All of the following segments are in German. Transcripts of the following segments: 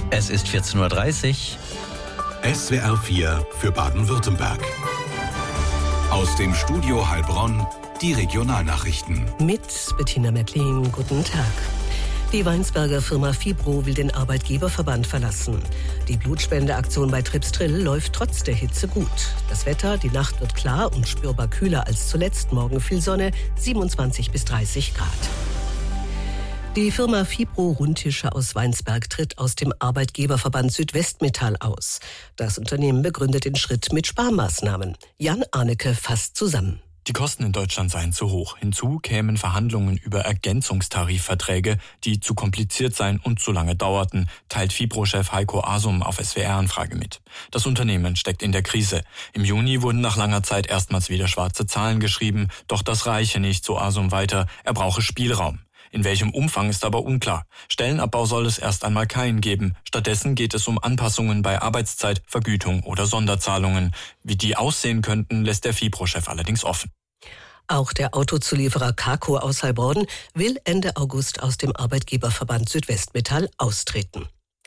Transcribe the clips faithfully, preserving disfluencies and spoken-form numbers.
Es ist vierzehn Uhr dreißig. S W R vier für Baden-Württemberg. Aus dem Studio Heilbronn die Regionalnachrichten. Mit Bettina Mettlin, guten Tag. Die Weinsberger Firma Fibro will den Arbeitgeberverband verlassen. Die Blutspendeaktion bei Tripstrill läuft trotz der Hitze gut. Das Wetter, die Nacht wird klar und spürbar kühler als zuletzt. Morgen viel Sonne, siebenundzwanzig bis dreißig Grad. Die Firma Fibro Rundtische aus Weinsberg tritt aus dem Arbeitgeberverband Südwestmetall aus. Das Unternehmen begründet den Schritt mit Sparmaßnahmen. Jan Arnecke fasst zusammen. Die Kosten in Deutschland seien zu hoch. Hinzu kämen Verhandlungen über Ergänzungstarifverträge, die zu kompliziert seien und zu lange dauerten, teilt Fibro-Chef Heiko Asum auf S W R-Anfrage mit. Das Unternehmen steckt in der Krise. Im Juni wurden nach langer Zeit erstmals wieder schwarze Zahlen geschrieben, doch das reiche nicht, so Asum weiter. Er brauche Spielraum. In welchem Umfang ist aber unklar. Stellenabbau soll es erst einmal keinen geben. Stattdessen geht es um Anpassungen bei Arbeitszeit, Vergütung oder Sonderzahlungen. Wie die aussehen könnten, lässt der Fibro-Chef allerdings offen. Auch der Autozulieferer Carco aus Heilbronn will Ende August aus dem Arbeitgeberverband Südwestmetall austreten.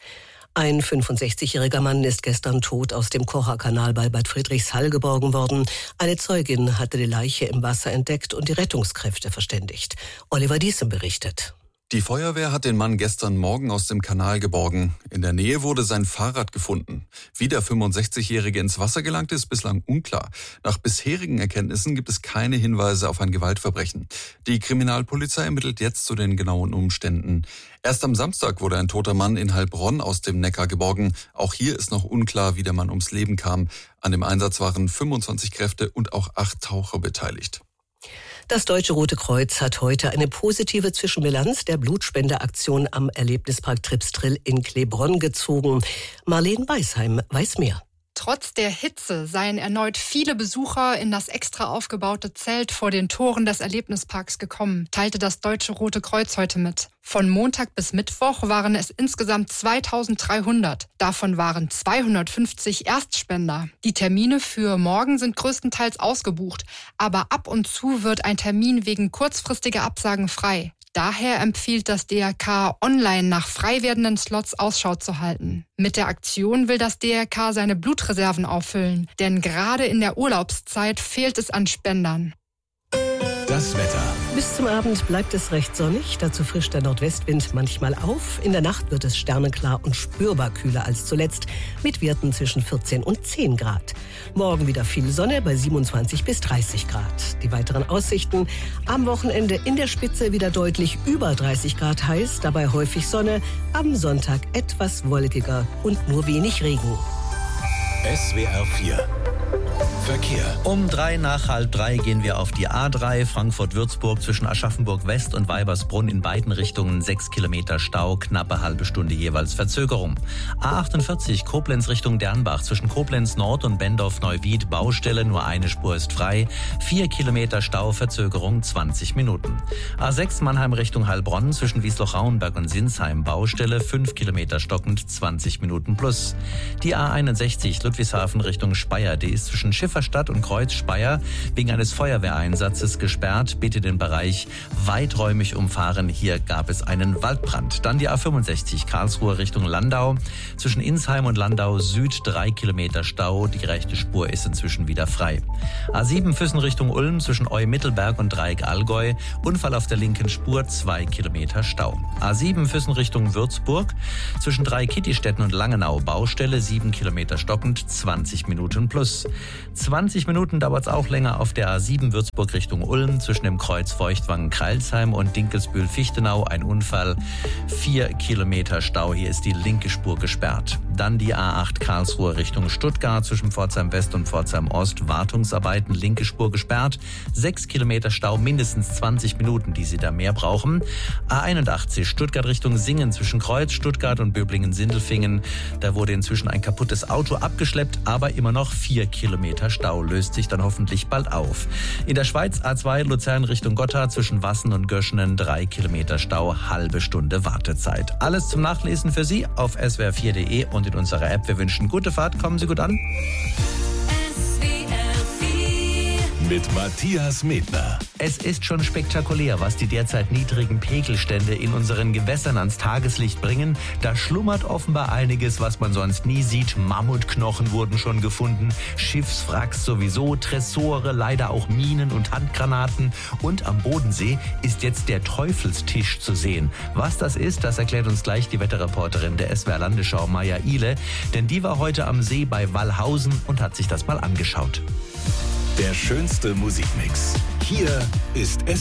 Ein fünfundsechzigjähriger Mann ist gestern tot aus dem Kocher-Kanal bei Bad Friedrichshall geborgen worden. Eine Zeugin hatte die Leiche im Wasser entdeckt und die Rettungskräfte verständigt. Oliver Diesem berichtet. Die Feuerwehr hat den Mann gestern Morgen aus dem Kanal geborgen. In der Nähe wurde sein Fahrrad gefunden. Wie der fünfundsechzigjährige ins Wasser gelangt ist, bislang unklar. Nach bisherigen Erkenntnissen gibt es keine Hinweise auf ein Gewaltverbrechen. Die Kriminalpolizei ermittelt jetzt zu den genauen Umständen. Erst am Samstag wurde ein toter Mann in Heilbronn aus dem Neckar geborgen. Auch hier ist noch unklar, wie der Mann ums Leben kam. An dem Einsatz waren fünfundzwanzig Kräfte und auch acht Taucher beteiligt. Das Deutsche Rote Kreuz hat heute eine positive Zwischenbilanz der Blutspendeaktion am Erlebnispark Tripstrill in Klebronn gezogen. Marlene Weisheim weiß mehr. Trotz der Hitze seien erneut viele Besucher in das extra aufgebaute Zelt vor den Toren des Erlebnisparks gekommen, teilte das Deutsche Rote Kreuz heute mit. Von Montag bis Mittwoch waren es insgesamt zweitausenddreihundert. Davon waren zweihundertfünfzig Erstspender. Die Termine für morgen sind größtenteils ausgebucht, aber ab und zu wird ein Termin wegen kurzfristiger Absagen frei. Daher empfiehlt das D R K, online nach frei werdenden Slots Ausschau zu halten. Mit der Aktion will das D R K seine Blutreserven auffüllen, denn gerade in der Urlaubszeit fehlt es an Spendern. Das Wetter. Bis zum Abend bleibt es recht sonnig, dazu frischt der Nordwestwind manchmal auf. In der Nacht wird es sternenklar und spürbar kühler als zuletzt, mit Werten zwischen vierzehn und zehn Grad. Morgen wieder viel Sonne bei siebenundzwanzig bis dreißig Grad. Die weiteren Aussichten: am Wochenende in der Spitze wieder deutlich über dreißig Grad heiß, dabei häufig Sonne, am Sonntag etwas wolkiger und nur wenig Regen. S W R vier Verkehr. Um drei nach halb drei gehen wir auf die A drei Frankfurt-Würzburg zwischen Aschaffenburg West und Weibersbrunn in beiden Richtungen sechs Kilometer Stau, knappe halbe Stunde jeweils Verzögerung. A achtundvierzig Koblenz Richtung Dernbach zwischen Koblenz Nord und Bendorf-Neuwied Baustelle, nur eine Spur ist frei, vier Kilometer Stau, Verzögerung zwanzig Minuten. A sechs Mannheim Richtung Heilbronn zwischen Wiesloch-Rauenberg und Sinsheim Baustelle, fünf Kilometer stockend, zwanzig Minuten plus. Die A einundsechzig Ludwigshafen Richtung Speyer, die ist zwischen Schifferstadt und Kreuz Speyer wegen eines Feuerwehreinsatzes gesperrt. Bitte den Bereich weiträumig umfahren. Hier gab es einen Waldbrand. Dann die A fünfundsechzig Karlsruhe Richtung Landau. Zwischen Insheim und Landau Süd drei Kilometer Stau. Die rechte Spur ist inzwischen wieder frei. A sieben Füssen Richtung Ulm zwischen Eu-Mittelberg und Dreieck Allgäu. Unfall auf der linken Spur, zwei Kilometer Stau. A sieben Füssen Richtung Würzburg. Zwischen Drei-Kittistetten und Langenau Baustelle, sieben Kilometer stockend, zwanzig Minuten plus. zwanzig Minuten dauert es auch länger auf der A sieben Würzburg Richtung Ulm zwischen dem Kreuz Feuchtwangen-Kreilsheim und Dinkelsbühl-Fichtenau. Ein Unfall, vier Kilometer Stau. Hier ist die linke Spur gesperrt. Dann die A acht Karlsruhe Richtung Stuttgart zwischen Pforzheim West und Pforzheim Ost. Wartungsarbeiten, linke Spur gesperrt. sechs Kilometer Stau, mindestens zwanzig Minuten, die Sie da mehr brauchen. A einundachtzig Stuttgart Richtung Singen zwischen Kreuz Stuttgart und Böblingen-Sindelfingen. Da wurde inzwischen ein kaputtes Auto abgeschleppt, aber immer noch vier Kilometer Stau, löst sich dann hoffentlich bald auf. In der Schweiz A zwei Luzern Richtung Gotthard zwischen Wassen und Göschenen, drei Kilometer Stau, halbe Stunde Wartezeit. Alles zum Nachlesen für Sie auf S W R vier Punkt de und in unserer App. Wir wünschen gute Fahrt, kommen Sie gut an. mit Matthias Medner. Es ist schon spektakulär, was die derzeit niedrigen Pegelstände in unseren Gewässern ans Tageslicht bringen. Da schlummert offenbar einiges, was man sonst nie sieht. Mammutknochen wurden schon gefunden, Schiffswracks sowieso, Tresore, leider auch Minen und Handgranaten. Und am Bodensee ist jetzt der Teufelstisch zu sehen. Was das ist, das erklärt uns gleich die Wetterreporterin der S W R Landesschau, Maja Ihle. Denn die war heute am See bei Wallhausen und hat sich das mal angeschaut. Der schönste Musikmix. Hier ist S